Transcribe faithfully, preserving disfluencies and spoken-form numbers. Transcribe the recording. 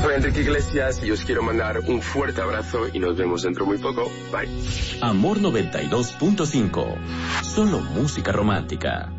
Soy Enrique Iglesias y os quiero mandar un fuerte abrazo y nos vemos dentro muy poco. Bye. Amor noventa y dos punto cinco. Solo música romántica.